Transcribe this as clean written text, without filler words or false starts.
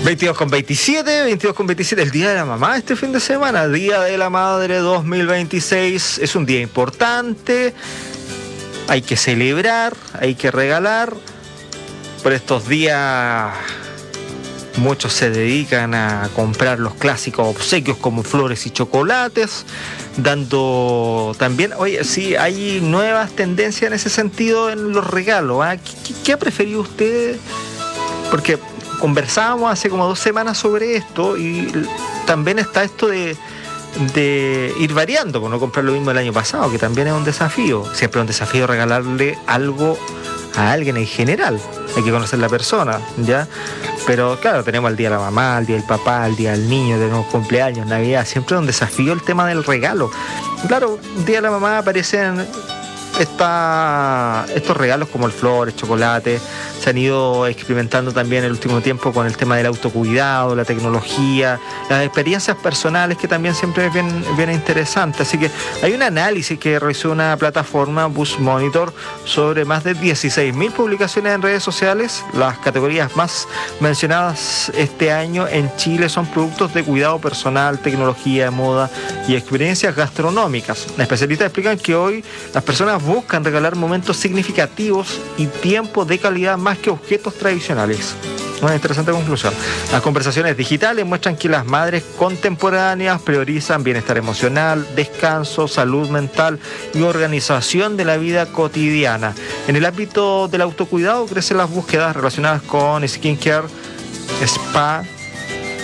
22:27, el Día de la Mamá este fin de semana, Día de la Madre 2026, es un día importante, hay que celebrar, hay que regalar. Por estos días muchos se dedican a comprar los clásicos obsequios como flores y chocolates, dando también, oye, sí, hay nuevas tendencias en ese sentido en los regalos, ¿eh? ¿Qué ha preferido usted? Porque conversábamos hace como 2 semanas sobre esto y también está esto de ir variando, por no comprar lo mismo del año pasado, que también es un desafío. Siempre es un desafío regalarle algo a alguien en general. Hay que conocer la persona, ¿ya? Pero claro, tenemos el Día de la Mamá, el Día del Papá, el Día del Niño, tenemos cumpleaños, Navidad. Siempre es un desafío el tema del regalo. Claro, el Día de la Mamá aparecen estos regalos como el flores, chocolate. Se han ido experimentando también en el último tiempo con el tema del autocuidado, la tecnología, las experiencias personales, que también siempre es bien interesante. Así que hay un análisis que realizó una plataforma, Bus Monitor, sobre más de 16.000 publicaciones en redes sociales. Las categorías más mencionadas este año en Chile son productos de cuidado personal, tecnología, moda y experiencias gastronómicas. Los especialistas explican que hoy las personas buscan regalar momentos significativos y tiempo de calidad más que objetos tradicionales. Una interesante conclusión. Las conversaciones digitales muestran que las madres contemporáneas priorizan bienestar emocional, descanso, salud mental y organización de la vida cotidiana. En el ámbito del autocuidado crecen las búsquedas relacionadas con skincare, spa,